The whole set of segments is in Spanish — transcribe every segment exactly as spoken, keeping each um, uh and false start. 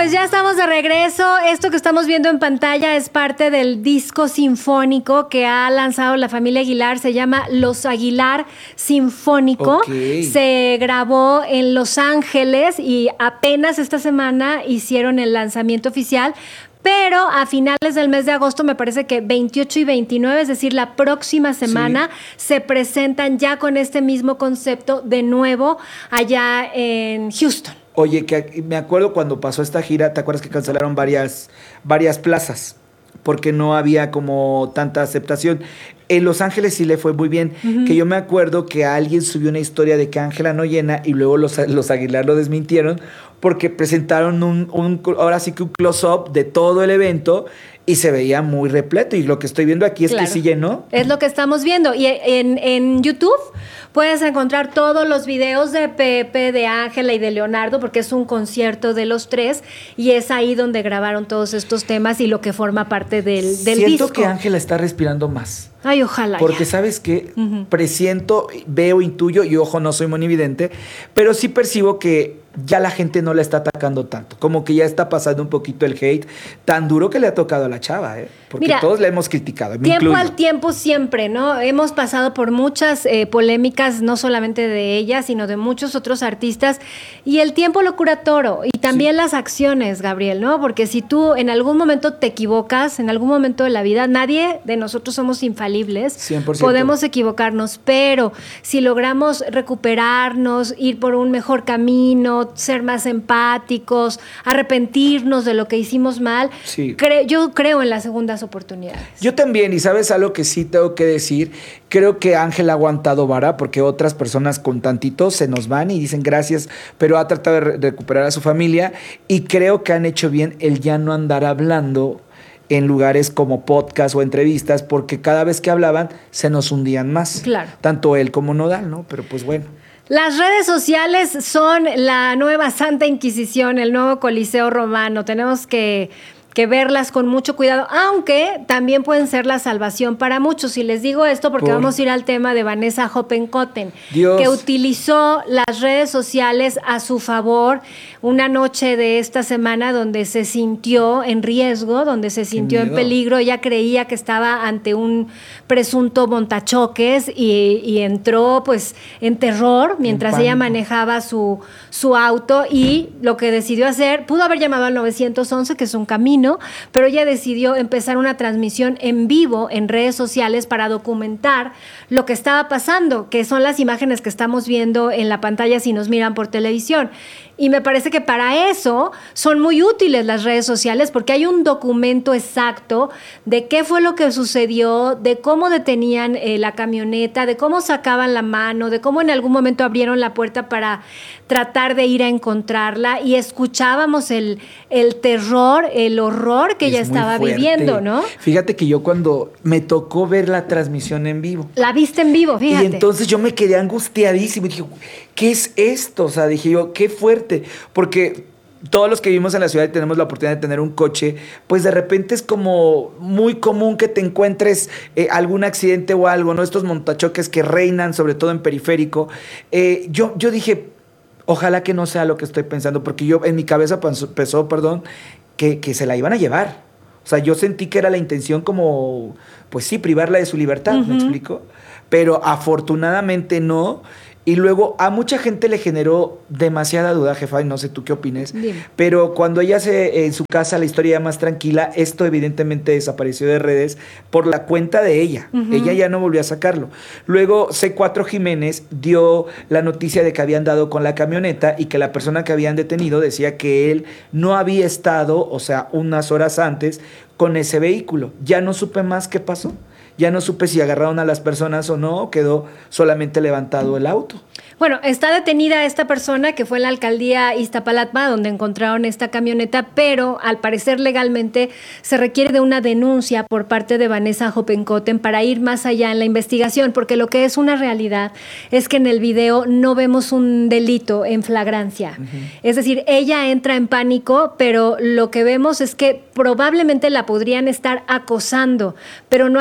pues ya estamos de regreso. Esto que estamos viendo en pantalla es parte del disco sinfónico que ha lanzado la familia Aguilar. Se llama Los Aguilar Sinfónico. Okay. Se grabó en Los Ángeles y apenas esta semana hicieron el lanzamiento oficial. Pero a finales del mes de agosto, me parece que veintiocho y veintinueve, es decir, la próxima semana, sí, se presentan ya con este mismo concepto de nuevo allá en Houston. Oye, que me acuerdo cuando pasó esta gira, ¿te acuerdas que cancelaron varias, varias plazas? Porque no había como tanta aceptación. En Los Ángeles sí le fue muy bien. Uh-huh. Que yo me acuerdo que alguien subió una historia de que Ángela no llena y luego los, los Aguilar lo desmintieron porque presentaron un, un, ahora sí que un close-up de todo el evento y se veía muy repleto. Y lo que estoy viendo aquí es claro, que sí llenó. Es lo que estamos viendo. Y en, en YouTube puedes encontrar todos los videos de Pepe, de Ángela y de Leonardo, porque es un concierto de los tres y es ahí donde grabaron todos estos temas y lo que forma parte del, del Siento disco. Siento que Ángela está respirando más. Ay, ojalá. Porque ya. ¿sabes qué? Uh-huh. Presiento, veo, intuyo, y ojo, no soy monividente, pero sí percibo que ya la gente no la está atacando tanto. Como que ya está pasando un poquito el hate tan duro que le ha tocado a la chava, ¿eh? Porque Mira, todos la hemos criticado. Me tiempo incluyo. al tiempo siempre, ¿no? Hemos pasado por muchas eh, polémicas, no solamente de ella, sino de muchos otros artistas. Y el tiempo lo cura todo. Y también sí, las acciones, Gabriel, ¿no? Porque si tú en algún momento te equivocas, en algún momento de la vida, nadie de nosotros somos infalibles. cien por ciento. Podemos equivocarnos, pero si logramos recuperarnos, ir por un mejor camino, ser más empáticos, arrepentirnos de lo que hicimos mal, sí, cre- yo creo en las segundas oportunidades. Yo también, y sabes algo que sí tengo que decir, creo que Ángel ha aguantado vara porque otras personas con tantito se nos van y dicen gracias, pero ha tratado de re- recuperar a su familia y creo que han hecho bien el ya no andar hablando en lugares como podcast o entrevistas, porque cada vez que hablaban se nos hundían más. Claro. Tanto él como Nodal, ¿no? Pero pues bueno. Las redes sociales son la nueva Santa Inquisición, el nuevo Coliseo Romano. Tenemos que, que verlas con mucho cuidado, aunque también pueden ser la salvación para muchos. Y les digo esto porque Por... vamos a ir al tema de Vanessa Hoppenkotten, que utilizó las redes sociales a su favor una noche de esta semana donde se sintió en riesgo, donde se sintió en peligro. Ella creía que estaba ante un presunto montachoques y, y entró pues en terror mientras en ella manejaba su, su auto, y lo que decidió hacer, pudo haber llamado al nueve once, que es un camino, pero ella decidió empezar una transmisión en vivo en redes sociales para documentar lo que estaba pasando, que son las imágenes que estamos viendo en la pantalla si nos miran por televisión. Y me parece que para eso son muy útiles las redes sociales, porque hay un documento exacto de qué fue lo que sucedió, de cómo detenían eh, la camioneta, de cómo sacaban la mano, de cómo en algún momento abrieron la puerta para tratar de ir a encontrarla, y escuchábamos el, el terror, el horror que es ella estaba fuerte. viviendo, ¿no? Fíjate que yo cuando me tocó ver la transmisión en vivo. La viste en vivo, fíjate. Y entonces yo me quedé angustiadísimo y dije, ¿qué es esto? O sea, dije yo, qué fuerte. Porque todos los que vivimos en la ciudad y tenemos la oportunidad de tener un coche, pues de repente es como muy común que te encuentres eh, algún accidente o algo, ¿no? Estos montachoques que reinan, sobre todo en periférico. Eh, yo, yo dije, ojalá que no sea lo que estoy pensando, porque yo en mi cabeza pensó, perdón, que, que se la iban a llevar. O sea, yo sentí que era la intención como, pues sí, privarla de su libertad, uh-huh. ¿Me explico? Pero afortunadamente no. Y luego a mucha gente le generó demasiada duda, jefa, y no sé tú qué opines. Bien. Pero cuando ella se en su casa, la historia ya más tranquila, esto evidentemente desapareció de redes por la cuenta de ella. Uh-huh. Ella ya no volvió a sacarlo. Luego C cuatro Jiménez dio la noticia de que habían dado con la camioneta y que la persona que habían detenido decía que él no había estado, o sea, unas horas antes, con ese vehículo. Ya no supe más qué pasó. Ya no supe si agarraron a las personas o no, o quedó solamente levantado el auto. Bueno, está detenida esta persona que fue en la alcaldía Iztapalapa, donde encontraron esta camioneta, pero al parecer legalmente se requiere de una denuncia por parte de Vanessa Hoppenkotten para ir más allá en la investigación, porque lo que es una realidad es que en el video no vemos un delito en flagrancia. Uh-huh. Es decir, ella entra en pánico, pero lo que vemos es que probablemente la podrían estar acosando, pero no hay un delito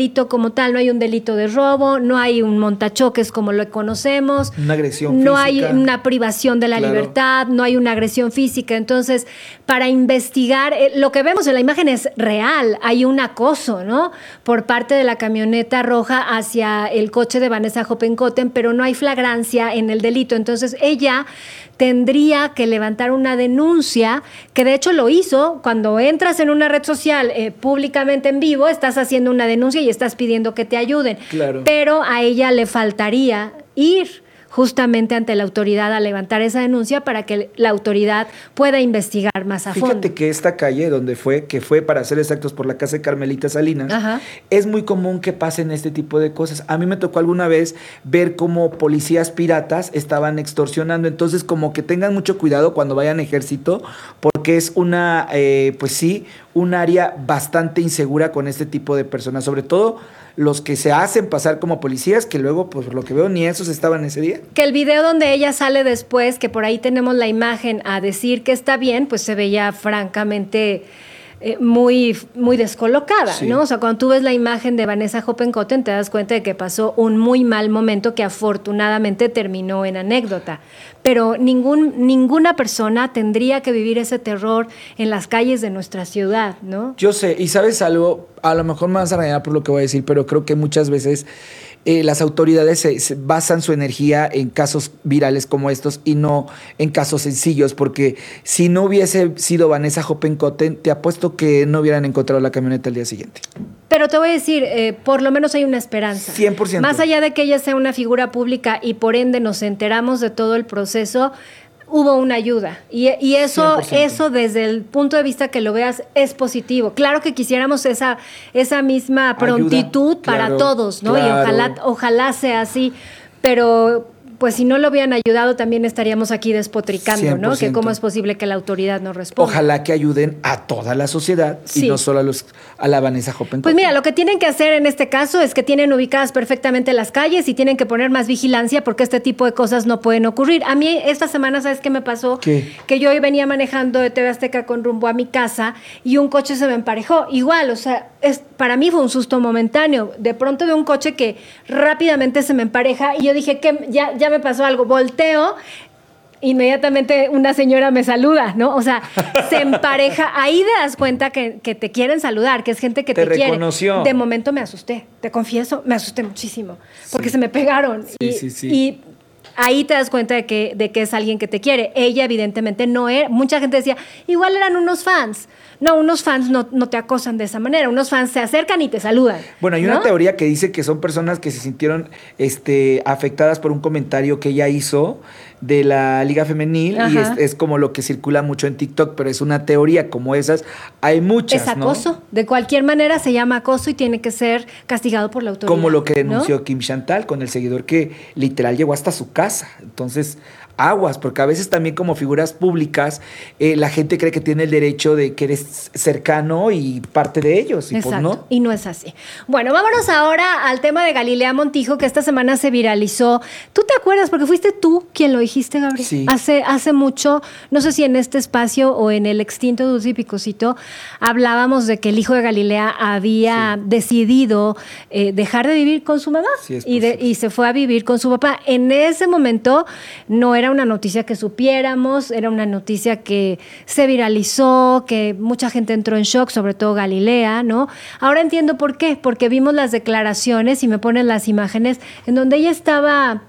delito como tal, no hay un delito de robo, no hay un montachoques como lo conocemos. Una agresión no física. hay una privación de la Claro. libertad, no hay una agresión física. Entonces, para investigar, eh, lo que vemos en la imagen es real. Hay un acoso, ¿no? Por parte de la camioneta roja hacia el coche de Vanessa Hoppenkotten, pero no hay flagrancia en el delito. Entonces, ella tendría que levantar una denuncia, que de hecho lo hizo. Cuando entras en una red social eh, públicamente en vivo, estás haciendo una denuncia y estás pidiendo que te ayuden. Claro. Pero a ella le faltaría ir justamente ante la autoridad a levantar esa denuncia para que la autoridad pueda investigar más a Fíjate fondo. que esta calle donde fue, que fue para ser exactos por la casa de Carmelita Salinas, Ajá. es muy común que pasen este tipo de cosas. A mí me tocó alguna vez ver cómo policías piratas estaban extorsionando, entonces como que tengan mucho cuidado cuando vayan a ejército, porque es una, eh, pues sí, un área bastante insegura con este tipo de personas, sobre todo los que se hacen pasar como policías, que luego, pues por lo que veo, ni esos estaban ese día. Que el video donde ella sale después, que por ahí tenemos la imagen a decir que está bien, pues se veía francamente eh, muy, muy descolocada, Sí. ¿no? O sea, cuando tú ves la imagen de Vanessa Hoppenkotten, te das cuenta de que pasó un muy mal momento que afortunadamente terminó en anécdota. Pero ningún, ninguna persona tendría que vivir ese terror en las calles de nuestra ciudad, ¿no? Yo sé, y sabes algo, a lo mejor me vas a regañar por lo que voy a decir, pero creo que muchas veces eh, las autoridades se, se basan su energía en casos virales como estos y no en casos sencillos, porque si no hubiese sido Vanessa Hoppenkotten, te apuesto que no hubieran encontrado la camioneta al día siguiente. Pero te voy a decir, eh, por lo menos hay una esperanza. cien por ciento. Más allá de que ella sea una figura pública y por ende nos enteramos de todo el proceso, hubo una ayuda. Y, y eso, cien por ciento. eso desde el punto de vista que lo veas es positivo. Claro que quisiéramos esa, esa misma prontitud Ayuda, para claro, todos, ¿no? claro. Y ojalá, ojalá sea así. Pero pues si no lo hubieran ayudado, también estaríamos aquí despotricando, cien por ¿no? Que ciento. cómo es posible que la autoridad no responda. Ojalá que ayuden a toda la sociedad Sí. y no solo a, los, a la Vanessa Hoppenkotten. Pues mira, lo que tienen que hacer en este caso es que tienen ubicadas perfectamente las calles y tienen que poner más vigilancia porque este tipo de cosas no pueden ocurrir. A mí esta semana, ¿sabes qué me pasó? ¿Qué? Que yo hoy venía manejando de T V Azteca con rumbo a mi casa y un coche se me emparejó. Igual, o sea, es, para mí fue un susto momentáneo. De pronto veo un coche que rápidamente se me empareja y yo dije que ya, ya me pasó algo. Volteo, inmediatamente una señora me saluda, ¿no? O sea, se empareja. Ahí te das cuenta que, que te quieren saludar, que es gente que Te te, quiere. reconoció. De momento me asusté, te confieso, me asusté muchísimo, porque se me pegaron. Sí, y, sí, sí. y ahí te das cuenta de que, de que es alguien que te quiere. Ella evidentemente no era, mucha gente decía, igual eran unos fans. No, unos fans no, no te acosan de esa manera, unos fans se acercan y te saludan. Bueno, hay ¿no? una teoría que dice que son personas que se sintieron este, afectadas por un comentario que ella hizo de la Liga Femenil. Ajá. Y es, es como lo que circula mucho en TikTok, pero es una teoría como esas. Hay muchas, Es acoso. ¿no? De cualquier manera se llama acoso y tiene que ser castigado por la autoridad. Como lo que denunció ¿no? Kim Chantal con el seguidor que literal llegó hasta su casa. Entonces, aguas, porque a veces también como figuras públicas eh, la gente cree que tiene el derecho de que eres cercano y parte de ellos. Y Exacto, pues no. y no es así. Bueno, vámonos ahora al tema de Galilea Montijo, que esta semana se viralizó. ¿Tú te acuerdas? Porque fuiste tú quien lo dijiste, Gabriel. Sí. Hace, hace mucho, no sé si en este espacio o en el extinto Dulce y Picosito, hablábamos de que el hijo de Galilea había Sí. decidido eh, dejar de vivir con su mamá Sí, es y, de- posible. y se fue a vivir con su papá. En ese momento no era una noticia que supiéramos, era una noticia que se viralizó, que mucha gente entró en shock, sobre todo Galilea, ¿no? Ahora entiendo por qué, porque vimos las declaraciones y me ponen las imágenes en donde ella estaba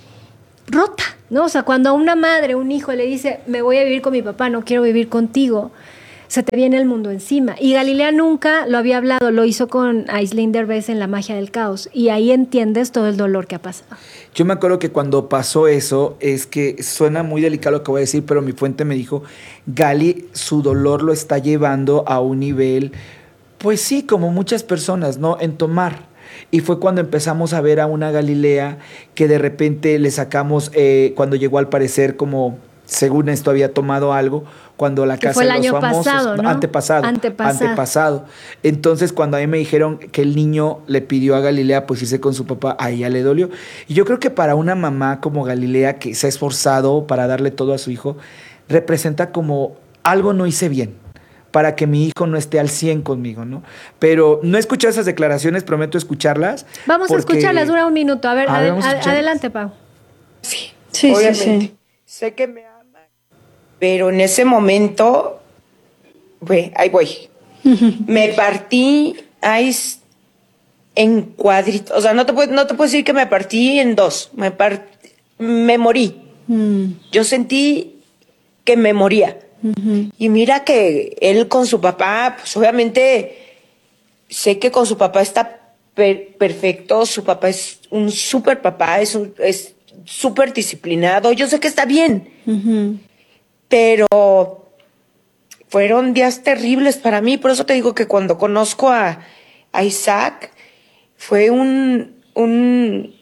rota, ¿no? O sea, cuando a una madre, un hijo le dice, me voy a vivir con mi papá, no quiero vivir contigo, se te viene el mundo encima. Y Galilea nunca lo había hablado, lo hizo con Aislinn Derbez en La Magia del Caos. Y ahí entiendes todo el dolor que ha pasado. Yo me acuerdo que cuando pasó eso, es que suena muy delicado lo que voy a decir, pero mi fuente me dijo, Gali, su dolor lo está llevando a un nivel, pues sí, como muchas personas, ¿no? En tomar. Y fue cuando empezamos a ver a una Galilea que de repente le sacamos, eh, cuando llegó al parecer como, según esto había tomado algo, cuando la Que casa fue el de los año famosos, pasado, ¿no? antepasado, Antepasado. antepasado. Entonces, cuando a mí me dijeron que el niño le pidió a Galilea pues irse con su papá, a ella le dolió. Y yo creo que para una mamá como Galilea, que se ha esforzado para darle todo a su hijo, representa como algo no hice bien. para que mi hijo no esté al cien conmigo, ¿no? Pero no he escuchado esas declaraciones, prometo escucharlas. Vamos porque... a escucharlas, dura un minuto. A ver, A ver, ad- vamos a ad- escucharlas. adelante, Pau. Sí, Sí, sí, obviamente. sí. Sé que me ama, pero en ese momento, güey, ahí voy. Me partí ahí s- en cuadritos. O sea, no te, puedo, no te puedo decir que me partí en dos. Me, part- me morí. Mm, Yo sentí que me moría. ujú. Y mira que él con su papá, pues obviamente sé que con su papá está per- perfecto. Su papá es un súper papá, es un- es súper disciplinado. Yo sé que está bien, Ujú. pero fueron días terribles para mí. Por eso te digo que cuando conozco a, a Isaac, fue un, un,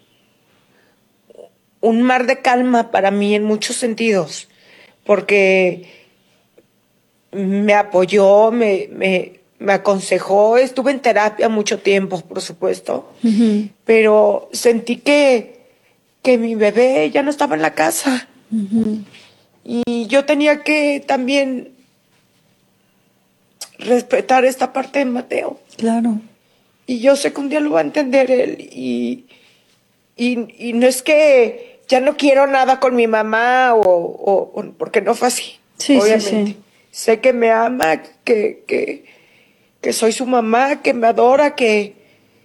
un mar de calma para mí en muchos sentidos, porque me apoyó, me, me, me aconsejó, estuve en terapia mucho tiempo, por supuesto, Ujú. pero sentí que, que mi bebé ya no estaba en la casa. Ujú. Y yo tenía que también respetar esta parte de Mateo. Claro. Y yo sé que un día lo va a entender él. Y, y, y no es que ya no quiero nada con mi mamá, o, o- o- porque no fue así. Sí, sí, obviamente. sí. Sé que me ama, que, que, que soy su mamá, que me adora, que...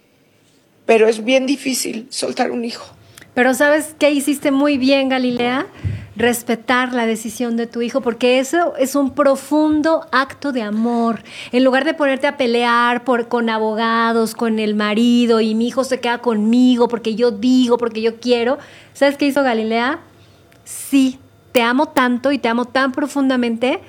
Pero es bien difícil soltar un hijo. Pero ¿sabes qué hiciste muy bien, Galilea? Respetar la decisión de tu hijo, porque eso es un profundo acto de amor. En lugar de ponerte a pelear por, con abogados, con el marido, y mi hijo se queda conmigo porque yo digo, porque yo quiero. ¿Sabes qué hizo Galilea? Sí, te amo tanto y te amo tan profundamente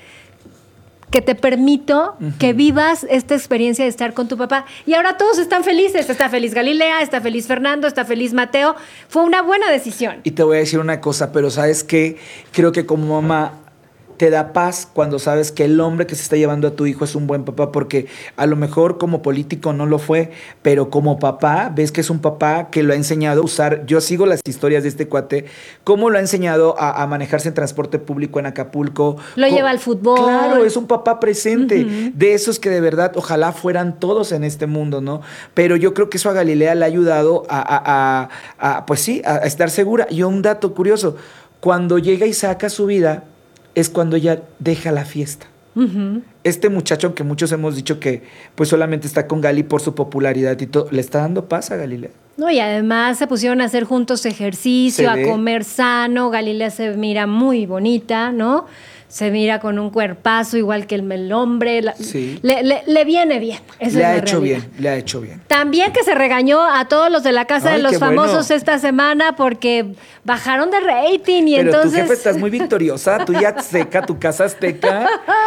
que te permito uh-huh. que vivas esta experiencia de estar con tu papá. Y ahora todos están felices. Está feliz Galilea, está feliz Fernando, está feliz Mateo. Fue una buena decisión. Y te voy a decir una cosa, pero ¿sabes qué? Creo que como mamá te da paz cuando sabes que el hombre que se está llevando a tu hijo es un buen papá, porque a lo mejor como político no lo fue, pero como papá, ves que es un papá que lo ha enseñado a usar. Yo sigo las historias de este cuate, cómo lo ha enseñado a, a manejarse en transporte público en Acapulco. Lo Co- lleva al fútbol. Claro, es un papá presente, Uh-huh. de esos que de verdad ojalá fueran todos en este mundo, ¿no? Pero yo creo que eso a Galilea le ha ayudado a, a, a, a pues sí, a, a estar segura. Y un dato curioso, cuando llega Isaac a su vida, es cuando ella deja la fiesta. Uh-huh. Este muchacho, aunque muchos hemos dicho que pues solamente está con Gali por su popularidad y todo, le está dando paz a Galilea. No, y además se pusieron a hacer juntos ejercicio, Se a ve. comer sano. Galilea se mira muy bonita, ¿no? Se mira con un cuerpazo igual que el, el hombre. La- Sí. le, le- le viene bien. Esa Le es ha la hecho realidad. bien, le ha hecho bien. También que se regañó a todos los de la Casa Ay, de los qué bueno. Famosos esta semana porque bajaron de rating y Pero entonces... tu jefe estás muy victoriosa, tú ya Azteca, tu casa Azteca,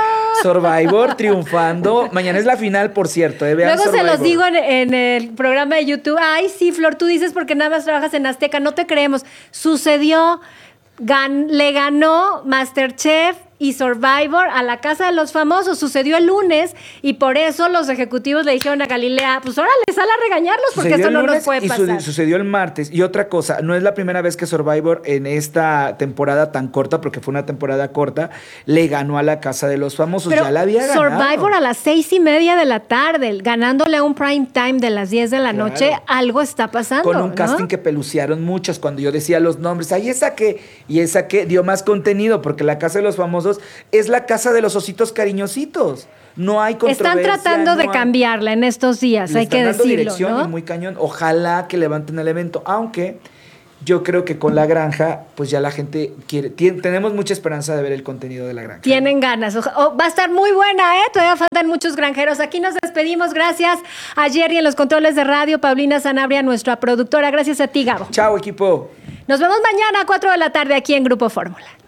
Survivor triunfando. Mañana es la final, por cierto. ¿eh? Vean Luego se los Survivor. digo en, en el programa de YouTube. Ay, sí, Flor, tú dices porque nada más trabajas en Azteca. No te creemos. Sucedió, gan- le ganó MasterChef y Survivor a la Casa de los Famosos. Sucedió el lunes y por eso los ejecutivos le dijeron a Galilea, pues órale, sal a regañarlos porque Sucedió esto el no lunes nos puede y su- pasar. sucedió el martes. Y otra cosa, no es la primera vez que Survivor en esta temporada tan corta, porque fue una temporada corta, le ganó a la Casa de los Famosos. Pero ya la había ganado. Survivor a las seis y media de la tarde, ganándole a un prime time de las diez de la Claro. noche, algo está pasando. Con un ¿no? casting que peluciaron muchos. Cuando yo decía los nombres, ahí esa que, y esa que dio más contenido, porque la Casa de los Famosos es la casa de los ositos cariñositos. No hay controversia. Están tratando no de hay- cambiarla en estos días, Le hay están que dando decirlo, dirección ¿no? y muy cañón. Ojalá que levanten el evento, aunque yo creo que con La Granja, pues ya la gente quiere, tien- tenemos mucha esperanza de ver el contenido de La Granja. Tienen ganas. Oja- oh, va a estar muy buena, ¿eh? Todavía faltan muchos granjeros. Aquí nos despedimos. Gracias a Jerry en los controles de radio, Paulina Sanabria, nuestra productora. Gracias a ti, Gabo. Chao, equipo. Nos vemos mañana a cuatro de la tarde aquí en Grupo Fórmula.